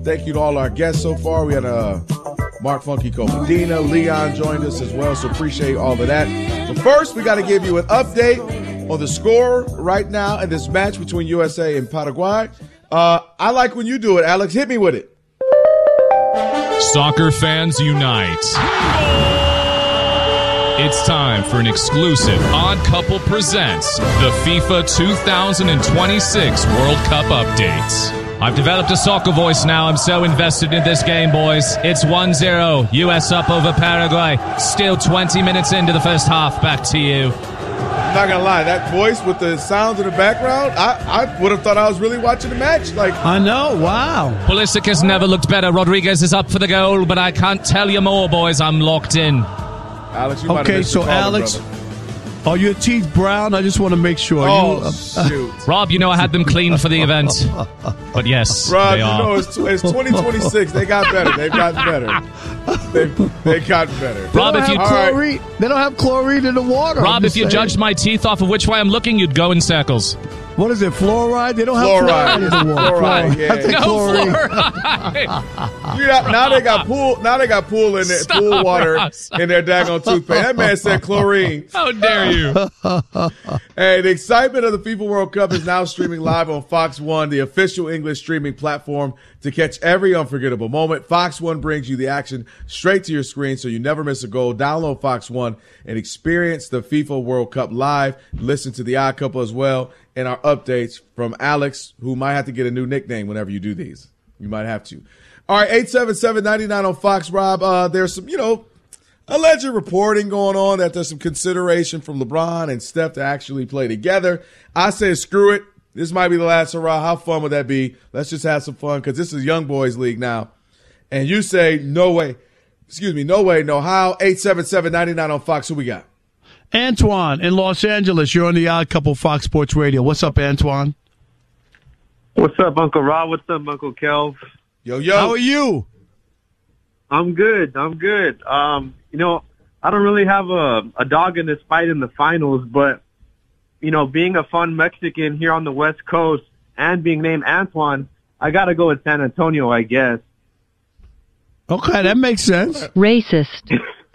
Thank you to all our guests so far. We had Mark Funky Cole-Medina. Leon joined us as well, so appreciate all of that. But first, we got to give you an update on the score right now in this match between USA and Paraguay. I like when you do it, Alex. Hit me with it. Soccer fans unite. It's time for an exclusive Odd Couple Presents the FIFA 2026 World Cup updates. I've developed a soccer voice now. I'm so invested in this game, boys. It's 1-0. US up over Paraguay. Still 20 minutes into the first half. Back to you. I'm not going to lie. That voice with the sounds in the background, I would have thought I was really watching the match. I know. Wow. Pulisic has never looked better. Rodriguez is up for the goal, but I can't tell you more, boys. I'm locked in. Alex, you might have missed the call, Alex, brother. are your teeth brown? I just want to make sure. Shoot. Rob, you know I had them clean for the event. But yes, Rob, they are. it's 2026. They got better. They've gotten better. They got better. Rob, if you they don't have chlorine in the water. Rob, if you judged my teeth off of which way I'm looking, you'd go in circles. What is it, fluoride? They don't have fluoride in the water. Fluoride, yeah. I think chlorine. Fluoride. Now they got pool in there, pool water in their daggone toothpaste. That man said chlorine. How dare you? Hey, the excitement of the FIFA World Cup is now streaming live on Fox One, the official English streaming platform to catch every unforgettable moment. Fox One brings you the action straight to your screen so you never miss a goal. Download Fox One and experience the FIFA World Cup live. Listen to the Odd Couple as well and our updates from Alex, who might have to get a new nickname whenever you do these. You might have to. All right, 877-99 on Fox, Rob. There's some, alleged reporting going on that there's some consideration from LeBron and Steph to actually play together. I say screw it. This might be the last hurrah. How fun would that be? Let's just have some fun because this is Young Boys League now. And you say no way. Excuse me, no way, no how. 877-99 on Fox. Who we got? Antoine in Los Angeles. You're on the Odd Couple Fox Sports Radio. What's up, Antoine? What's up, Uncle Rob? What's up, Uncle Kelv? Yo. How are you? I'm good. I don't really have a dog in this fight in the finals, but, being a fun Mexican here on the West Coast and being named Antoine, I got to go with San Antonio, I guess. Okay, that makes sense. Racist.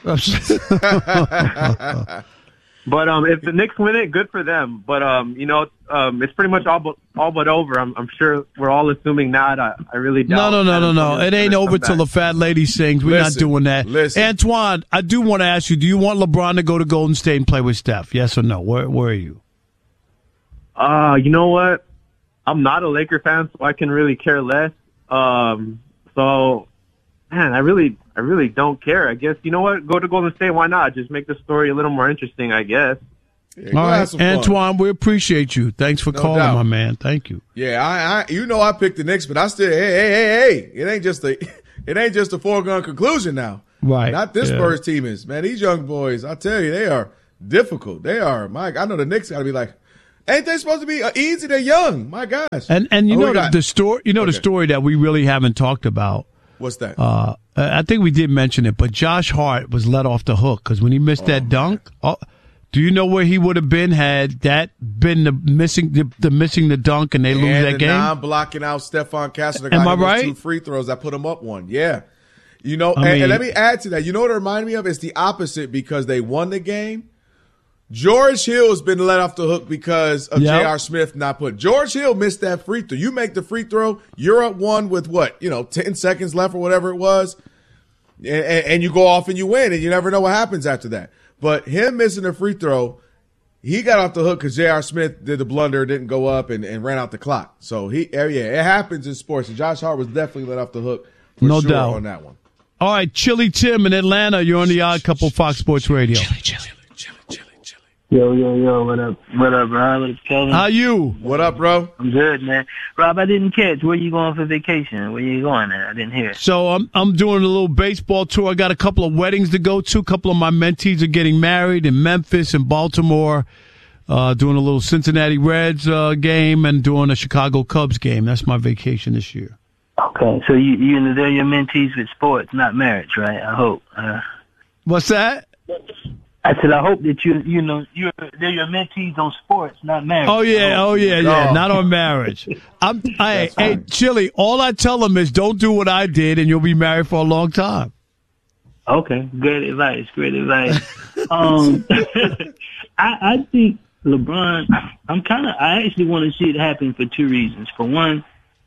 But if the Knicks win it, good for them. But it's pretty much all but over. I'm sure we're all assuming that. I really doubt. No. It ain't over till the fat lady sings. We're not doing that. Listen. Antoine, I do want to ask you: do you want LeBron to go to Golden State and play with Steph? Yes or no? Where are you? You know what? I'm not a Laker fan, so I can really care less. So, man, I really don't care. I guess, you know what? Go to Golden State. Why not? Just make the story a little more interesting, I guess. Yeah, all right, Antoine, we appreciate you. Thanks for calling, my man. Thank you. Yeah, I picked the Knicks, but I still, hey, it ain't just a foregone conclusion now. Right. Not this Spurs team is, man. These young boys, I tell you, they are difficult. They are, Mike. I know the Knicks got to be like, ain't they supposed to be easy? They're young. My gosh. And the story, the story that we really haven't talked about. What's that? I think we did mention it, but Josh Hart was let off the hook because when he missed that dunk, do you know where he would have been had that been the missing the dunk and they lose that game? And blocking out Stephon Castle. Am I right? 2 free throws. I put him up 1. Yeah. And let me add to that. You know what it reminded me of? It's the opposite because they won the game. George Hill's been let off the hook because of J.R. Smith not put. George Hill missed that free throw. You make the free throw, you're up 1 with 10 seconds left or whatever it was, and you go off and you win, and you never know what happens after that. But him missing the free throw, he got off the hook because J.R. Smith did the blunder, didn't go up, and ran out the clock. So, it happens in sports. And Josh Hart was definitely let off the hook for no sure doubt on that one. All right, Chili Tim in Atlanta, you're on the Odd Couple Fox Sports Radio. Chili. Yo, what up, Rob? What up, Kelvin? How you? What up, bro? I'm good, man. Rob, I didn't catch. Where you going for vacation? Where you going at? I didn't hear. So I'm doing a little baseball tour. I got a couple of weddings to go to. A couple of my mentees are getting married in Memphis and Baltimore. Doing a little Cincinnati Reds game and doing a Chicago Cubs game. That's my vacation this year. Okay, so they're your mentees with sports, not marriage, right? I hope. What's that? I said, I hope that they're your mentees on sports, not marriage. Oh yeah. Not on marriage. Hey, Chili, all I tell them is don't do what I did and you'll be married for a long time. Okay, great advice. I think LeBron, I actually want to see it happen for two reasons. For one,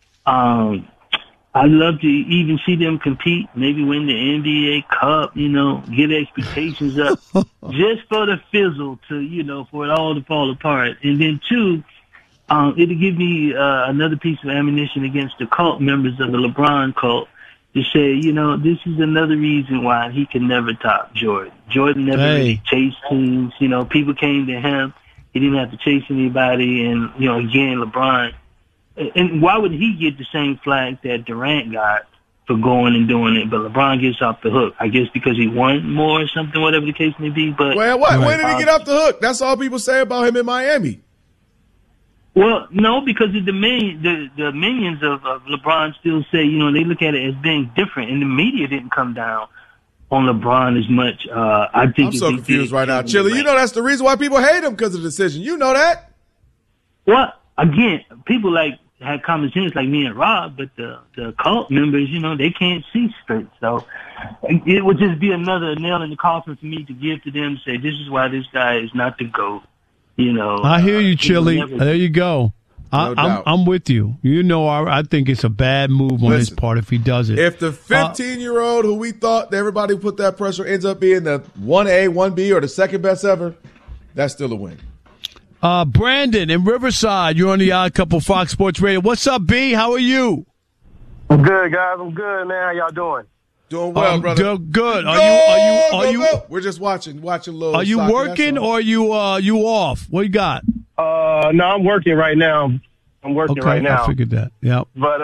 I'd love to even see them compete, maybe win the NBA Cup, get expectations up, just for the fizzle to, for it all to fall apart. And then two, it'll give me another piece of ammunition against the cult members of the LeBron cult to say, this is another reason why he can never top Jordan. Jordan never really chased teams. People came to him. He didn't have to chase anybody. And, again, LeBron. And why would he get the same flag that Durant got for going and doing it, but LeBron gets off the hook? I guess because he won more or something, whatever the case may be. But when did he get off the hook? That's all people say about him in Miami. Well, no, because the minions of LeBron still say, they look at it as being different, and the media didn't come down on LeBron as much. I think I'm so confused right now. Chili, that's the reason why people hate him, because of the decision. You know that? Well, again, people have common sense like me and Rob, but the cult members, they can't see straight. So it would just be another nail in the coffin for me to give to them, say this is why this guy is not the GOAT. I hear you, Chili. There you go. I'm with you. I think it's a bad move on his part if he does it. If the 15-year-old who we thought everybody put that pressure ends up being the 1A, 1B, or the second best ever, that's still a win. Brandon in Riverside, you're on the Odd Couple Fox Sports Radio. What's up, B? How are you? I'm good, guys. I'm good, man. How y'all doing? Doing well, brother. Good. Are you? We're just watching a little. Are you working or are you off? What you got? No, I'm working right now. Right now. I figured that. Yeah. But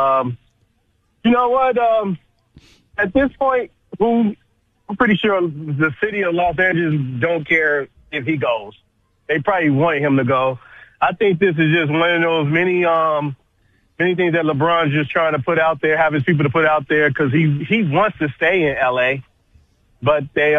you know what? At this point, I'm pretty sure the city of Los Angeles don't care if he goes. They probably want him to go. I think this is just one of those many things that LeBron's just trying to put out there, have his people to put out there, because he wants to stay in L.A., but they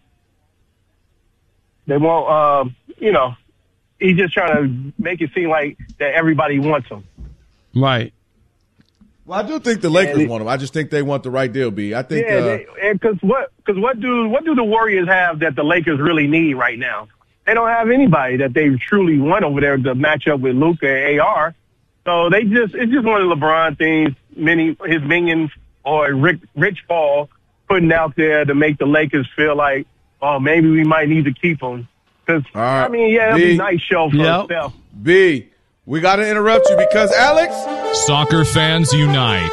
won't, he's just trying to make it seem like that everybody wants him. Right. Well, I do think the Lakers want him. I just think they want the right deal, B. I think because what do the Warriors have that the Lakers really need right now? They don't have anybody that they truly want over there to match up with Luka and AR. So it's just one of the LeBron things, his minions or Rich Paul putting out there to make the Lakers feel like, oh, maybe we might need to keep him. Because, that'd be a nice show for himself. B, we got to interrupt you because, Alex. Soccer fans unite.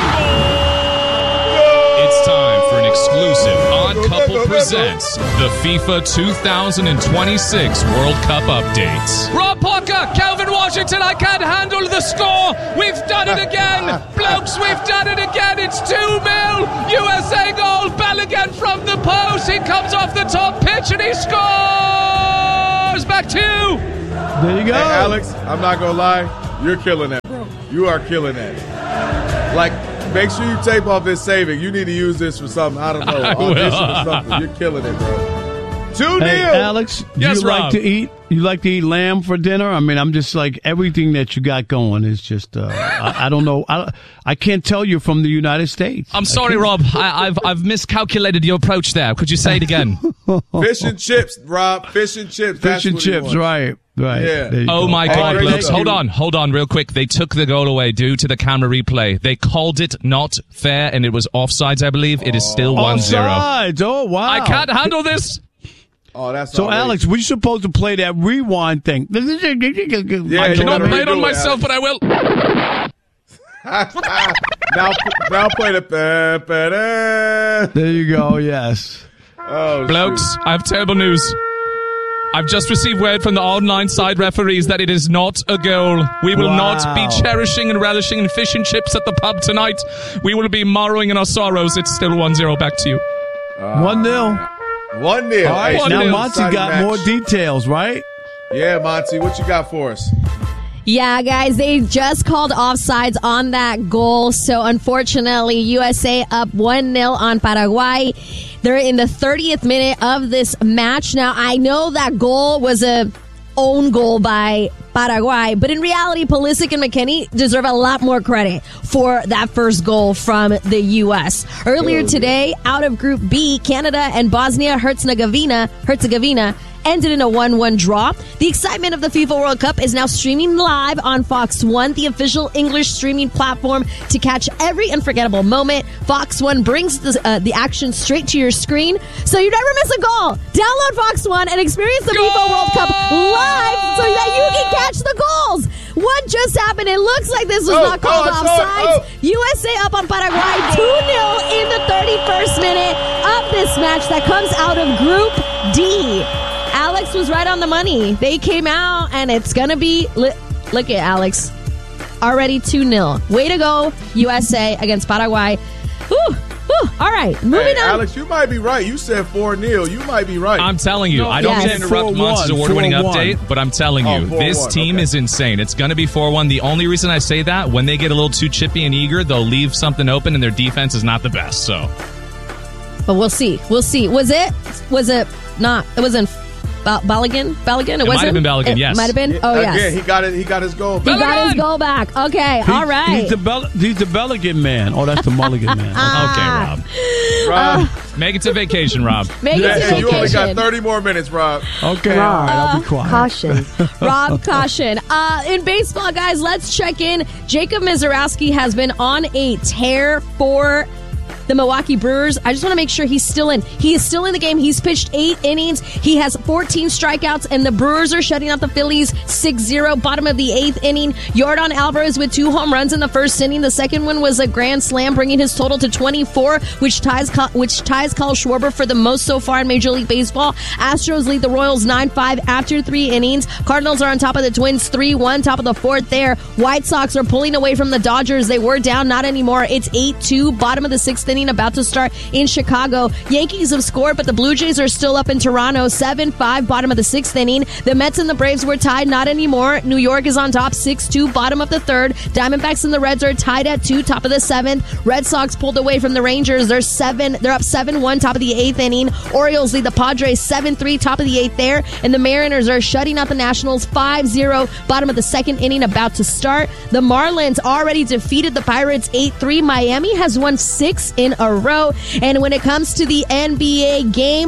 It's time for an exclusive Odd Couple Presents the FIFA 2026 World Cup updates. Rob Parker, Calvin Washington, I can't handle the score. We've done it again. Blokes, we've done it again. It's 2-0. USA goal. Balogun from the post. He comes off the top pitch and he scores. Back to you. There you go. Hey, Alex, I'm not going to lie. You're killing that, bro. You are killing that. Make sure you tape off this saving. You need to use this for something. I don't know. Audition or something. You're killing it, bro. 2-0. Hey, Alex, yes, you like to eat? You like to eat lamb for dinner? I mean, I'm just like everything that you got going is just. I don't know. I can't tell you from the United States. I'm sorry, Rob. I've miscalculated your approach there. Could you say it again? Fish and chips, Rob. Fish and chips. Fish and chips. Right. Yeah. Oh, my God, blokes. Hold on real quick. They took the goal away due to the camera replay. They called it not fair, and it was offsides, I believe. It is still 1-0. Offsides. Oh, wow. I can't handle this. Oh, that's so, Alex, we're supposed to play that rewind thing. I cannot play it on myself, but I will. now play the... There you go, yes. Oh, blokes, shoot. I have terrible news. I've just received word from the online side referees that it is not a goal. We will not be cherishing and relishing in fish and chips at the pub tonight. We will be morrowing in our sorrows. It's still 1-0. Back to you. 1-0. 1-0. All right, now 1-0. Monty got more details, right? Yeah, Monty, what you got for us? Yeah, guys, they just called offsides on that goal. So, unfortunately, USA up 1-0 on Paraguay. They're in the 30th minute of this match. Now, I know that goal was a own goal by Paraguay, but in reality, Pulisic and McKennie deserve a lot more credit for that first goal from the U.S. Earlier today, out of Group B, Canada and Bosnia-Herzegovina ended in a 1-1 draw. The excitement of the FIFA World Cup is now streaming live on Fox One, the official English streaming platform to catch every unforgettable moment. Fox One brings the action straight to your screen, so you never miss a goal. Download Fox One and experience the FIFA World Cup live so that you can catch the goals. What just happened? It looks like this was not called offsides. USA up on Paraguay 2-0 in the 31st minute of this match that comes out of Group D. Alex was right on the money. They came out, and it's going to be... Look at Alex. Already 2-0. Way to go, USA against Paraguay. Whew. All right, moving on. Alex, you might be right. You said 4-0. You might be right. I'm telling you. I don't mean to interrupt Monsters award-winning update, but I'm telling you, this team is insane. It's going to be 4-1. The only reason I say that, when they get a little too chippy and eager, they'll leave something open, and their defense is not the best. So, but we'll see. Was it not? It wasn't Balogun? It might have been Balogun, yes. It might have been? Oh, yes. Again, he got his goal back. He got his goal back. Okay, all right. He's the Balogun man. Oh, that's the Mulligan man. Okay, Rob. Make it to vacation, Rob. Make it to vacation. You only got 30 more minutes, Rob. Okay, Rob, all right, I'll be quiet. Caution. Rob, caution. In baseball, guys, let's check in. Jacob Misiorowski has been on a tear for the Milwaukee Brewers. I just want to make sure he's still in. He is still in the game. He's pitched 8 innings. He has 14 strikeouts, and the Brewers are shutting out the Phillies 6-0, bottom of the 8th inning. Yordan Alvarez with 2 home runs in the first inning. The second one was a grand slam, bringing his total to 24, which ties Kyle Schwarber for the most so far in Major League Baseball. Astros lead the Royals 9-5 after 3 innings. Cardinals are on top of the Twins 3-1, top of the 4th there. White Sox are pulling away from the Dodgers. They were down, not anymore. It's 8-2, bottom of the 6th inning, about to start in Chicago. Yankees have scored, but the Blue Jays are still up in Toronto 7-5, bottom of the 6th inning. The Mets and the Braves were tied, not anymore. New York is on top 6-2, bottom of the 3rd. Diamondbacks and the Reds are tied at 2, top of the 7th. Red Sox pulled away from the Rangers. They're up 7-1, top of the 8th inning. Orioles lead the Padres 7-3, top of the 8th there. And the Mariners are shutting out the Nationals 5-0, bottom of the 2nd inning, about to start. The Marlins already defeated the Pirates 8-3. Miami has won 6 in a row. And when it comes to the NBA Game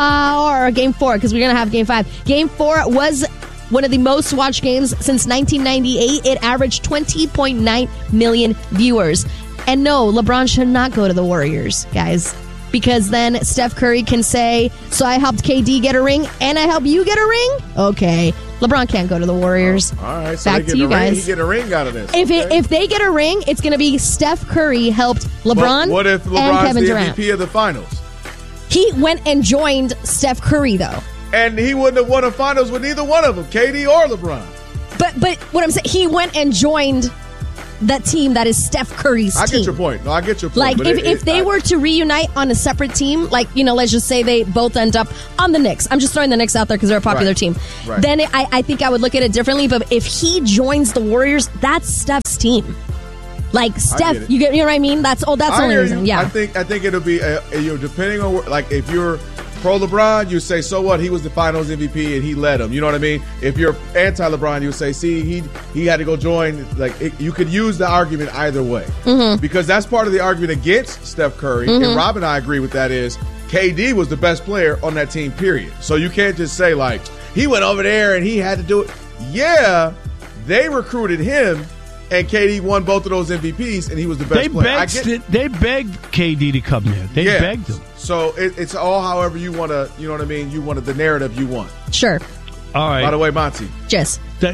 4, because we're going to have Game 5. Game 4 was one of the most watched games since 1998. It averaged 20.9 million viewers. And no, LeBron should not go to the Warriors, guys, because then Steph Curry can say, so I helped KD get a ring and I helped you get a ring? Okay. LeBron can't go to the Warriors. All right, so back to you guys. He get a ring out of this. If they get a ring, it's going to be Steph Curry helped LeBron what if and LeBron's Kevin the Durant. MVP of the finals? He went and joined Steph Curry, though. And he wouldn't have won a finals with either one of them, KD or LeBron. But what I'm saying, he went and joined that team that is Steph Curry's team. I get your point. No, I get your point. Like, if they were to reunite on a separate team, like, let's just say they both end up on the Knicks. I'm just throwing the Knicks out there because they're a popular team. Right. Then I think I would look at it differently. But if he joins the Warriors, that's Steph's team. Like, Steph, you know what I mean? That's the only reason. Yeah. I think it'll be, depending on, like, if you're pro LeBron, you say, so what? He was the finals MVP and he led them. You know what I mean? If you're anti-LeBron, you say, see, he had to go join. Like, you could use the argument either way. Mm-hmm. Because that's part of the argument against Steph Curry. Mm-hmm. And Rob and I agree with that is KD was the best player on that team, period. So you can't just say, like, he went over there and he had to do it. Yeah, they recruited him. And KD won both of those MVPs, and he was the best player. They begged KD to come there. They begged him. So it's all however you want to, you know what I mean? You wanted the narrative you want. Sure. All right. By the way, Monty. Just. Go.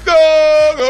All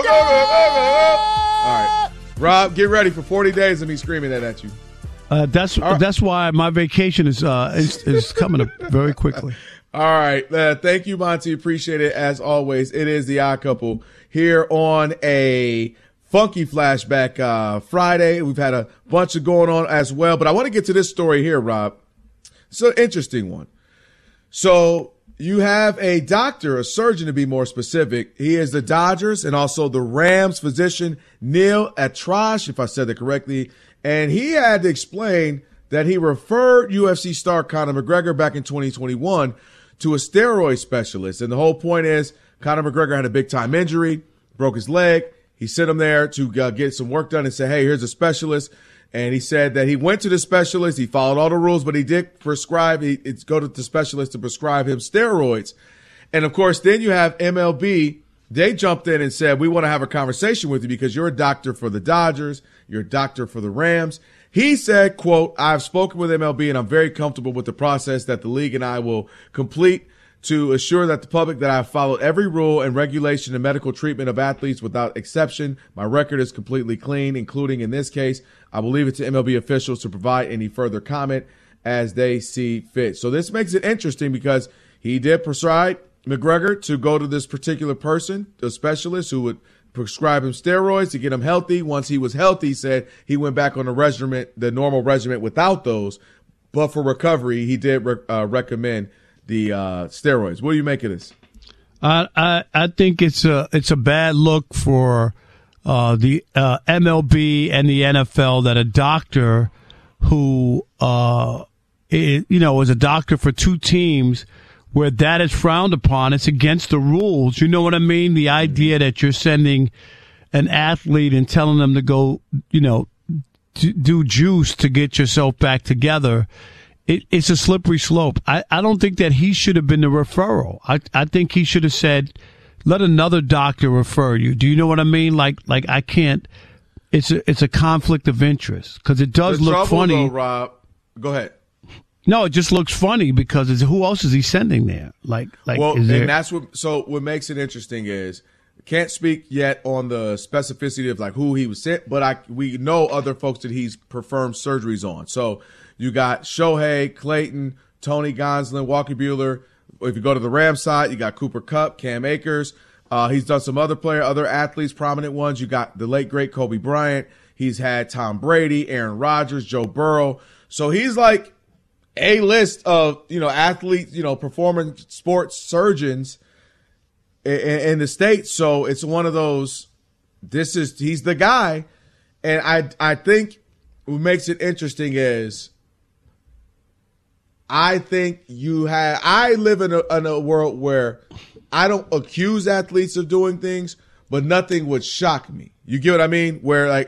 right. Rob, get ready for 40 days of me screaming that at you. That's why my vacation is coming up very quickly. All right. Thank you, Monty. Appreciate it, as always. It is the Odd Couple here on a funky flashback Friday. We've had a bunch of going on as well, but I want to get to this story here, Rob. It's an interesting one. So you have a doctor, a surgeon to be more specific. He is the Dodgers and also the Rams physician, Neil Atrash, if I said that correctly. And he had to explain that he referred UFC star Conor McGregor back in 2021 to a steroid specialist. And the whole point is Conor McGregor had a big-time injury, broke his leg. He sent him there to get some work done and said, hey, here's a specialist. And he said that he went to the specialist. He followed all the rules, but he did prescribe, go to the specialist to prescribe him steroids. And, of course, then you have MLB. They jumped in and said, we want to have a conversation with you because you're a doctor for the Dodgers. You're a doctor for the Rams. He said, quote, I've spoken with MLB and I'm very comfortable with the process that the league and I will complete to assure that the public that I've followed every rule and regulation and medical treatment of athletes without exception. My record is completely clean, including in this case. I will leave it to MLB officials to provide any further comment as they see fit. So this makes it interesting because he did prescribe McGregor to go to this particular person, a specialist who would prescribe him steroids to get him healthy. Once he was healthy, he said he went back on the normal regimen without those. But for recovery, he did recommend the steroids. What do you make of this? I think it's a bad look for the MLB and the NFL that a doctor who is a doctor for two teams where that is frowned upon. It's against the rules. You know what I mean? The idea that you're sending an athlete and telling them to go, do juice to get yourself back together. It's a slippery slope. I don't think that he should have been the referral. I think he should have said, let another doctor refer you. Do you know what I mean? Like I can't. It's a conflict of interest because it does look funny. Though, Rob, go ahead. No, it just looks funny because who else is he sending there? And that's what makes it interesting is can't speak yet on the specificity of like who he was sent, but we know other folks that he's performed surgeries on. So you got Shohei, Clayton, Tony Gonsolin, Walker Buehler. If you go to the Rams side, you got Cooper Kupp, Cam Akers. He's done some other athletes, prominent ones. You got the late, great Kobe Bryant. He's had Tom Brady, Aaron Rodgers, Joe Burrow. So he's like a list of, athletes, performance sports surgeons in the States. So it's one of those, he's the guy. And I think what makes it interesting is I think I live in a world where I don't accuse athletes of doing things, but nothing would shock me. You get what I mean? Where like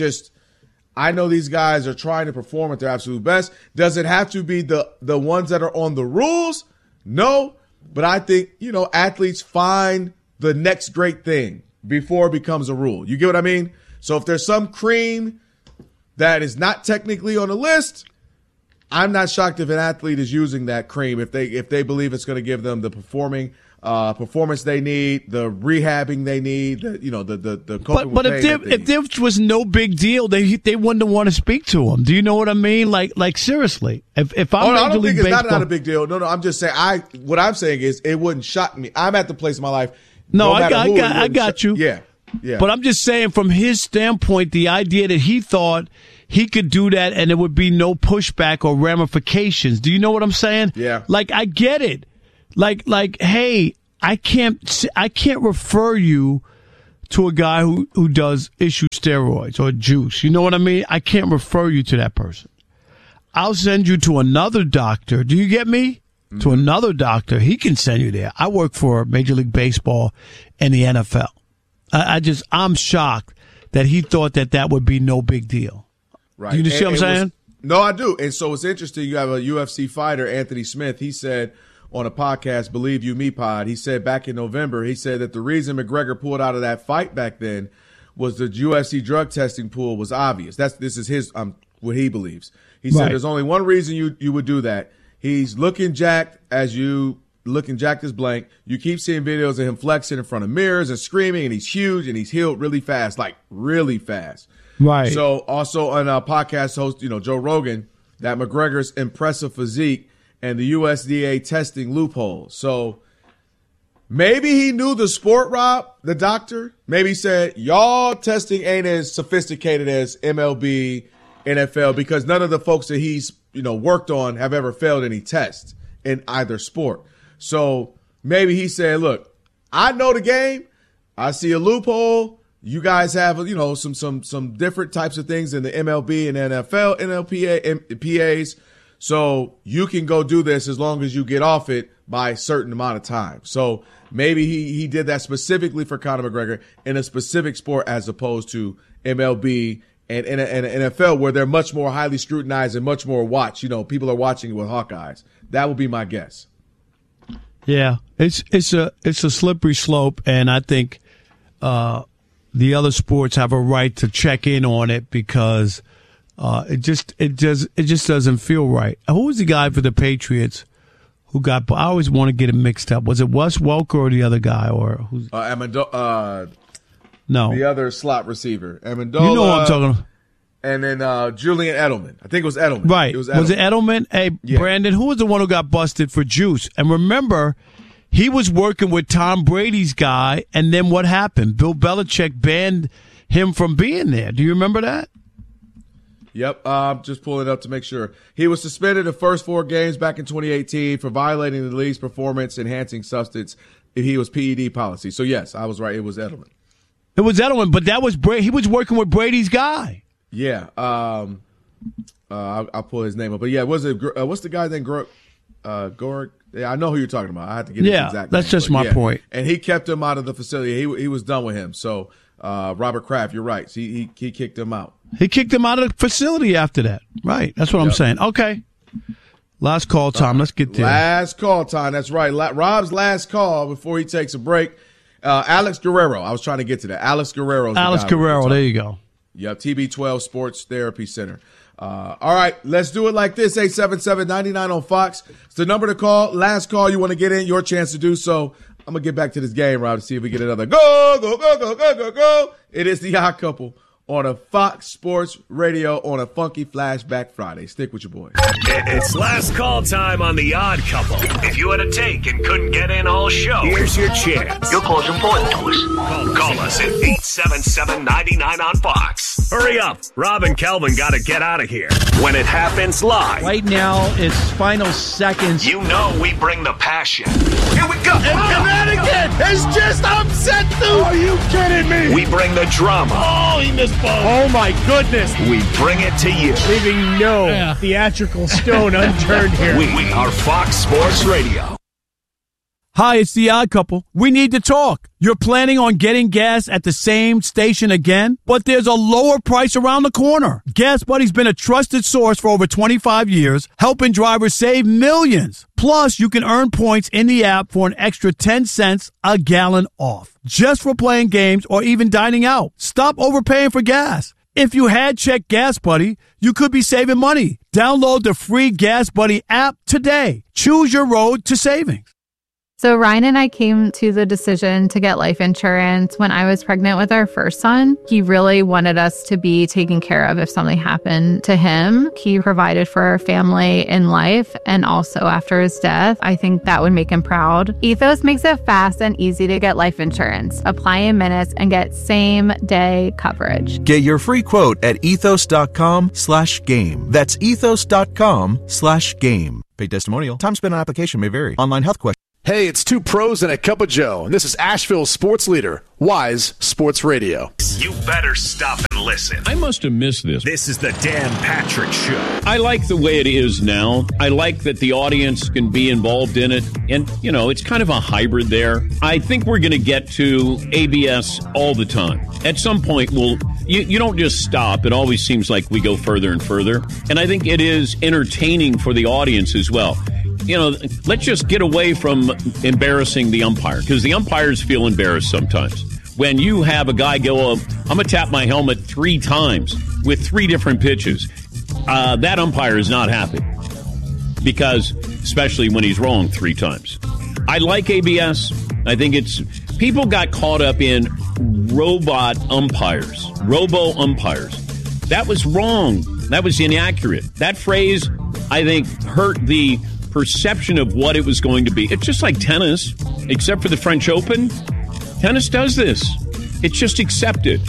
I know these guys are trying to perform at their absolute best. Does it have to be the ones that are on the rules? No, but I think, athletes find the next great thing before it becomes a rule. You get what I mean? So if there's some cream that is not technically on the list, I'm not shocked if an athlete is using that cream if they believe it's going to give them the performance they need, the rehabbing they need, the coping. But if there was no big deal, they wouldn't want to speak to him. Do you know what I mean? Like seriously, if I'm I don't think it's not a big deal. No, I'm just saying. What I'm saying is it wouldn't shock me. I'm at the place in my life. No, I got you. Yeah. But I'm just saying, from his standpoint, the idea that he thought he could do that and there would be no pushback or ramifications. Do you know what I'm saying? Yeah. Like, I get it. Like, hey, I can't refer you to a guy who does issue steroids or juice. You know what I mean? I can't refer you to that person. I'll send you to another doctor. Do you get me? Mm-hmm. To another doctor. He can send you there. I work for Major League Baseball and the NFL. I'm shocked that he thought that would be no big deal. Right. You see what I'm saying? No, I do. And so it's interesting. You have a UFC fighter, Anthony Smith. He said on a podcast, Believe You Me Pod, he said back in November, he said that the reason McGregor pulled out of that fight back then was the UFC drug testing pool was obvious. This is his what he believes. He said there's only one reason you would do that. He's looking jacked as blank. You keep seeing videos of him flexing in front of mirrors and screaming, and he's huge and he's healed really fast, like really fast. Right. So also on a podcast host, Joe Rogan, that McGregor's impressive physique and the USDA testing loopholes. So maybe he knew the sport, Rob, the doctor. Maybe he said, y'all testing ain't as sophisticated as MLB, NFL, because none of the folks that he's, worked on have ever failed any tests in either sport. So maybe he said, look, I know the game. I see a loophole. You guys have, some different types of things in the MLB and NFL, NLPA, PAs. So you can go do this as long as you get off it by a certain amount of time. So maybe he did that specifically for Conor McGregor in a specific sport as opposed to MLB and NFL, where they're much more highly scrutinized and much more watched. People are watching it with hawk eyes. That would be my guess. Yeah, it's a slippery slope, and I think the other sports have a right to check in on it because it just doesn't feel right. Who was the guy for the Patriots who got? I always want to get it mixed up. Was it Wes Welker or the other guy, or who's? No, the other slot receiver, Amendola. You know what I'm talking about. And then Julian Edelman. I think it was Edelman. Right. Was it Edelman? Hey, yeah. Brandon, who was the one who got busted for juice? And remember, he was working with Tom Brady's guy, and then what happened? Bill Belichick banned him from being there. Do you remember that? Yep. I'm just pulling it up to make sure. He was suspended the first 4 games back in 2018 for violating the league's performance-enhancing substance. He was PED policy. So, yes, I was right. It was Edelman. It was Edelman, but that was he was working with Brady's guy. Yeah, I'll pull his name up. But yeah, what's the guy's name? Gorg? Yeah, I know who you're talking about. I have to get his exact that's name, just my point. And he kept him out of the facility. He was done with him. So Robert Kraft, you're right. He kicked him out. He kicked him out of the facility after that. Right. That's what I'm saying. Okay. Last call time. Let's get there. Last call time. That's right. Rob's last call before he takes a break. Alex Guerrero. I was trying to get to that. Alex Guerrero. Alex Guerrero. There you go. Yep, TB12 Sports Therapy Center. All right, let's do it like this. 877-99 on Fox. It's the number to call. Last call you want to get in, your chance to do so. I'm going to get back to this game, Rob, to see if we get another go. It is the Odd Couple on a Fox Sports Radio on a funky Flashback Friday. Stick with your boys. It's last call time on the Odd Couple. If you had a take and couldn't get in all show, here's your chance. Your call's important to us. Call us at 877-99 on Fox. Hurry up. Rob and Kelvin got to get out of here. When it happens live. Right now, it's final seconds. You know we bring the passion. Here we go. Connecticut is just upset, dude. Are you kidding me? We bring the drama. Oh, he missed both. Oh, my goodness. We bring it to you. Leaving no theatrical stone unturned here. We are Fox Sports Radio. Hi, it's the Odd Couple. We need to talk. You're planning on getting gas at the same station again, but there's a lower price around the corner. Gas Buddy's been a trusted source for over 25 years, helping drivers save millions. Plus, you can earn points in the app for an extra 10 cents a gallon off, just for playing games or even dining out. Stop overpaying for gas. If you had checked Gas Buddy, you could be saving money. Download the free Gas Buddy app today. Choose your road to savings. So Ryan and I came to the decision to get life insurance when I was pregnant with our first son. He really wanted us to be taken care of if something happened to him. He provided for our family in life and also after his death. I think that would make him proud. Ethos makes it fast and easy to get life insurance. Apply in minutes and get same-day coverage. Get your free quote at ethos.com/game. That's ethos.com/game. Paid testimonial. Time spent on application may vary. Online health question. Hey, it's two pros and a cup of Joe, and this is Asheville's sports leader, Wise Sports Radio. You better stop and listen. I must have missed this. This is the Dan Patrick Show. I like the way it is now. I like that the audience can be involved in it, and, it's kind of a hybrid there. I think we're going to get to ABS all the time. At some point, you don't just stop. It always seems like we go further and further, and I think it is entertaining for the audience as well. Let's just get away from embarrassing the umpire, because the umpires feel embarrassed sometimes. When you have a guy go, I'm going to tap my helmet 3 times with 3 different pitches, that umpire is not happy, because especially when he's wrong 3 times. I like ABS. I think people got caught up in robot umpires, robo umpires. That was wrong. That was inaccurate. That phrase, I think, hurt the perception of what it was going to be. It's just like tennis, except for the French Open. Tennis does this. It's just accepted.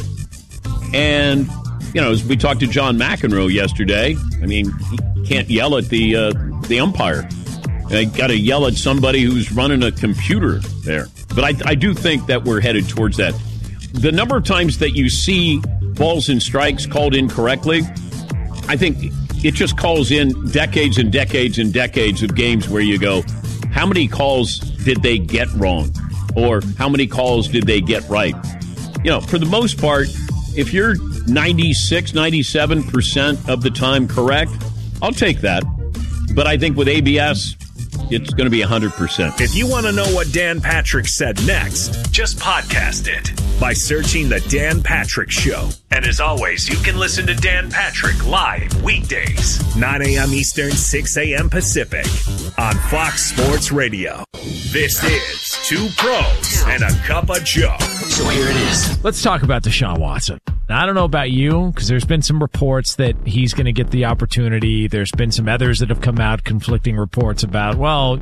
And, as we talked to John McEnroe yesterday, he can't yell at the umpire. I got to yell at somebody who's running a computer there. But I do think that we're headed towards that. The number of times that you see balls and strikes called incorrectly, I think it just calls in decades and decades and decades of games where you go, how many calls did they get wrong? Or how many calls did they get right? You know, for the most part, if you're 96, 97% of the time correct, I'll take that. But I think with ABS, it's going to be 100%. If you want to know what Dan Patrick said next, just podcast it by searching The Dan Patrick Show. And as always, you can listen to Dan Patrick live weekdays, 9 a.m. Eastern, 6 a.m. Pacific on Fox Sports Radio. This is Two Pros and a Cup of Joe. So here it is. Let's talk about Deshaun Watson. Now, I don't know about you, because there's been some reports that he's going to get the opportunity. There's been some others that have come out, conflicting reports about, well,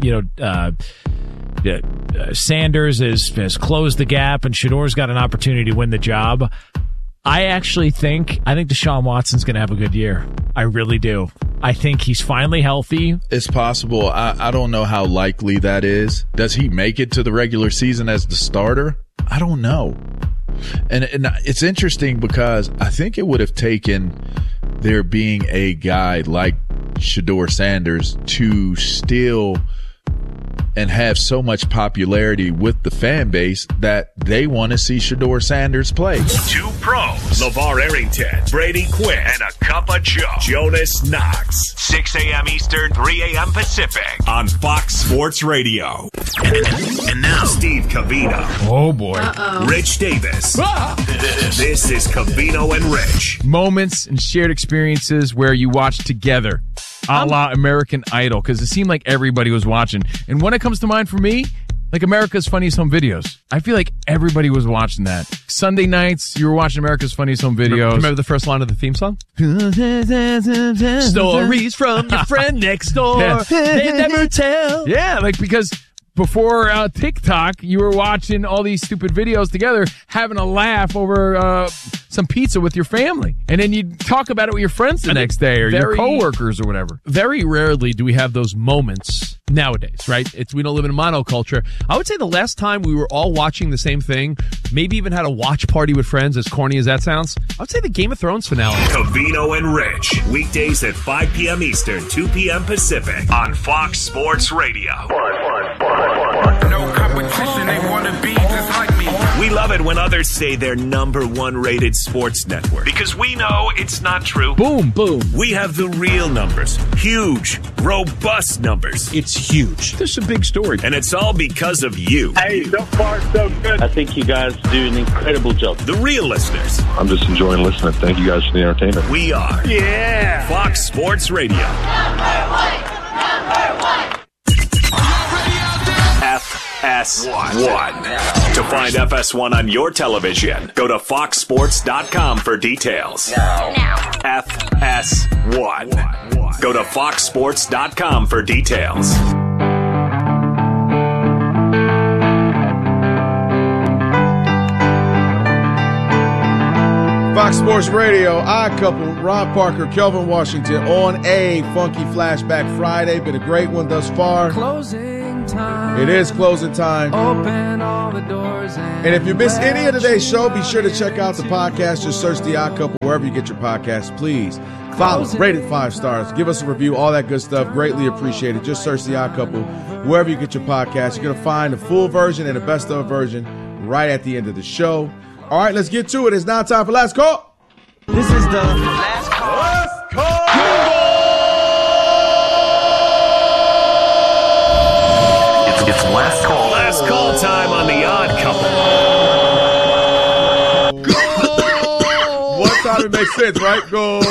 Sanders has closed the gap and Shadour's got an opportunity to win the job. I think Deshaun Watson's going to have a good year. I really do. I think he's finally healthy. It's possible. I don't know how likely that is. Does he make it to the regular season as the starter? I don't know. And it's interesting because I think it would have taken there being a guy like Shedeur Sanders to still and have so much popularity with the fan base that they want to see Shedeur Sanders play. Two Pros, LeVar Arrington, Brady Quinn, and a Cup of Joe, Jonas Knox. 6 a.m. Eastern, 3 a.m. Pacific on Fox Sports Radio. And now, Steve Covino. Oh, boy. Rich Davis. This is Covino and Rich. Moments and shared experiences where you watch together, a la American Idol, because it seemed like everybody was watching. And when it comes to mind for me, like America's Funniest Home Videos. I feel like everybody was watching that. Sunday nights, you were watching America's Funniest Home Videos. Remember the first line of the theme song? Stories from your friend next door. Yeah. They never tell. Yeah, like because before TikTok, you were watching all these stupid videos together, having a laugh over some pizza with your family. And then you'd talk about it with your friends the next day or your coworkers or whatever. Very rarely do we have those moments nowadays, right? We don't live in a monoculture. I would say the last time we were all watching the same thing, maybe even had a watch party with friends, as corny as that sounds, I would say the Game of Thrones finale. Covino and Rich, weekdays at 5 p.m. Eastern, 2 p.m. Pacific on Fox Sports Radio. No competition, they want to be just like me. We love it when others say they're number one rated sports network because we know it's not true. Boom, boom. We have the real numbers. Huge, robust numbers. It's huge. This is a big story. And it's all because of you. Hey, so far, so good. I think you guys do an incredible job. The real listeners. I'm just enjoying listening. Thank you guys for the entertainment. We are. Yeah. Fox Sports Radio. FS1. To find FS1 on your television, go to foxsports.com for details. Now. FS1. Go to foxsports.com for details. Fox Sports Radio, Odd Couple, Rob Parker, Kelvin Washington on a Funky Flashback Friday. Been a great one thus far. Closing time. It is closing time. Open all the doors and if you missed any of today's show, be sure to check out the podcast. Just search The Odd Couple wherever you get your podcasts. Please follow, rate it 5 stars, give us a review, all that good stuff. Greatly appreciated. Just search The Odd Couple wherever you get your podcast. You're going to find the full version and the best of version right at the end of the show. All right, let's get to it. It's now time for Last Call. This is the Last Call. Last Call. It's Last Call. Last Call time on The Odd Couple. Go! One time it makes sense, right? Go!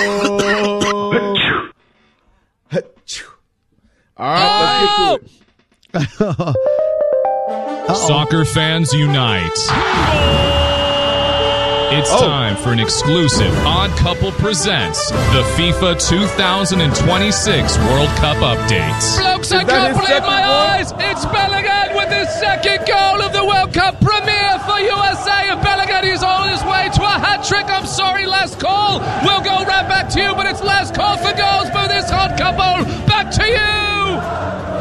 All right, let's get to it. Soccer fans unite. It's time for an exclusive Odd Couple Presents the FIFA 2026 World Cup updates. Blokes, I can't believe my eyes! It's Bellingham with his second goal of the World Cup premiere for USA, and Bellingham is on his way to a hat-trick. I'm sorry, Last Call. We'll go right back to you, but it's Last Call for goals for this Odd Couple. Back to you!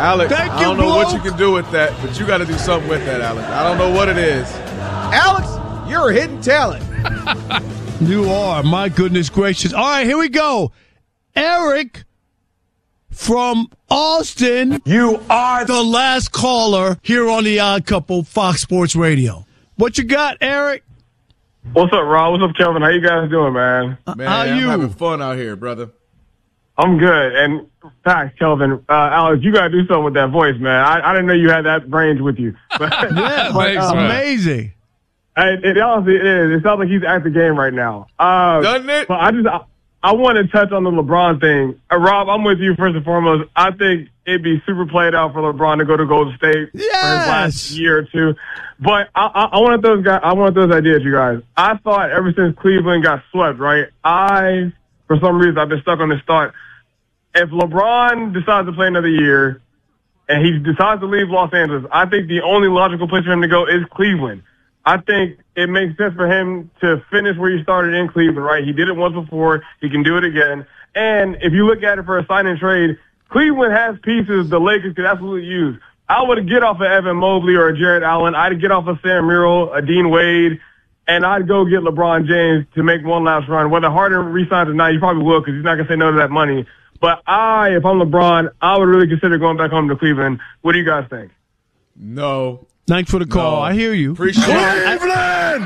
Alex, Thank I you, don't know what bloke. you can do with that, but you got to do something with that, Alex. I don't know what it is. Alex, you're a hidden talent. You are. My goodness gracious. All right, here we go. Eric from Austin. You are the last caller here on the Odd Couple, Fox Sports Radio. What you got, Eric? What's up, Rob? What's up, Kelvin? How you guys doing, man? Man, I'm having fun out here, brother. I'm good. And thanks, Kelvin. Alex, you got to do something with that voice, man. I didn't know you had that range with you. Yeah, amazing. It honestly is. It sounds like he's at the game right now. Doesn't it? But I want to touch on the LeBron thing. Rob, I'm with you first and foremost. I think it'd be super played out for LeBron to go to Golden State for his last year or two. But I want to those ideas, you guys. I thought ever since Cleveland got swept, right? For some reason, I've been stuck on this thought. If LeBron decides to play another year and he decides to leave Los Angeles, I think the only logical place for him to go is Cleveland. I think it makes sense for him to finish where he started in Cleveland, right? He did it once before. He can do it again. And if you look at it for a sign and trade, Cleveland has pieces the Lakers could absolutely use. I would get off of Evan Mobley or a Jared Allen. I'd get off of Sam Merrill, a Dean Wade, and I'd go get LeBron James to make one last run. Whether Harden resigns or not, he probably will because he's not going to say no to that money. But if I'm LeBron, I would really consider going back home to Cleveland. What do you guys think? No. Thanks for the call. I hear you. Appreciate it. Cleveland!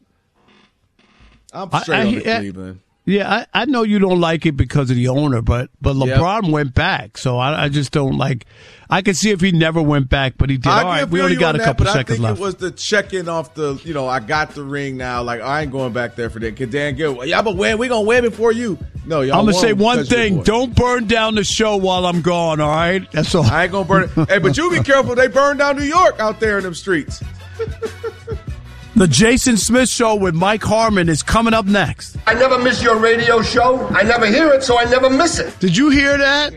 I'm straight on to Cleveland. Yeah, I know you don't like it because of the owner, but LeBron went back, so I just don't like. I could see if he never went back, but he did. All right, we only got a couple seconds left. I think it was the check-in off the, I got the ring now. Like, I ain't going back there for that. Can Dan Gill? Y'all but win. We gonna win before you. No, y'all. I'm gonna say one thing: don't burn down the show while I'm gone. All right, that's all. I ain't gonna burn it. Hey, but you be careful. They burn down New York out there in them streets. The Jason Smith Show with Mike Harmon is coming up next. I never miss your radio show. I never hear it, so I never miss it. Did you hear that?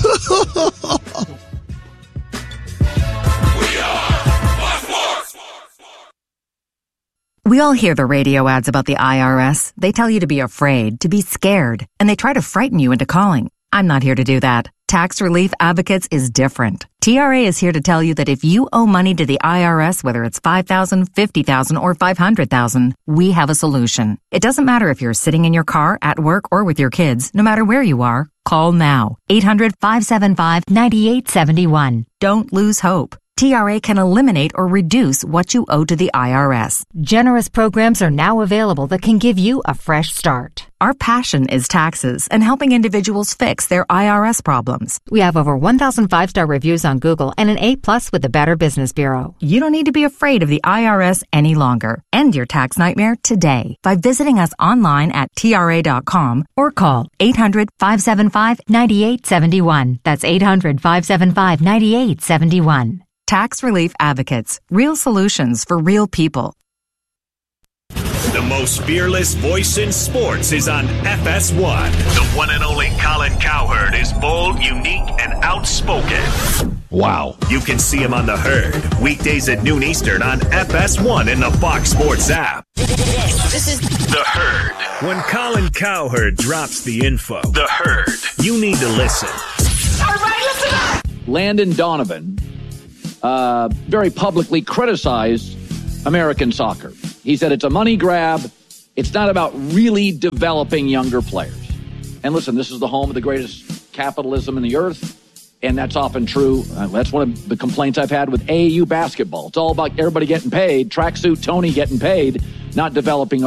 We all hear the radio ads about the IRS. They tell you to be afraid, to be scared, and they try to frighten you into calling. I'm not here to do that. Tax Relief Advocates is different. TRA is here to tell you that if you owe money to the IRS, whether it's $5,000, $50,000, or $500,000, we have a solution. It doesn't matter if you're sitting in your car, at work, or with your kids. No matter where you are, call now. 800-575-9871. Don't lose hope. TRA can eliminate or reduce what you owe to the IRS. Generous programs are now available that can give you a fresh start. Our passion is taxes and helping individuals fix their IRS problems. We have over 1,000 5-star reviews on Google and an A+ with the Better Business Bureau. You don't need to be afraid of the IRS any longer. End your tax nightmare today by visiting us online at TRA.com or call 800-575-9871. That's 800-575-9871. Tax Relief Advocates. Real solutions for real people. The most fearless voice in sports is on FS1. The one and only Colin Cowherd is bold, unique, and outspoken. Wow. You can see him on The Herd, weekdays at noon Eastern on FS1 in the Fox Sports app. This is The Herd. When Colin Cowherd drops the info, The Herd, you need to listen. Everybody listen up! Landon Donovan very publicly criticized American soccer. He said it's a money grab. It's not about really developing younger players. And listen, this is the home of the greatest capitalism in the earth, and that's often true. That's one of the complaints I've had with AAU basketball. It's all about everybody getting paid, tracksuit Tony getting paid, not developing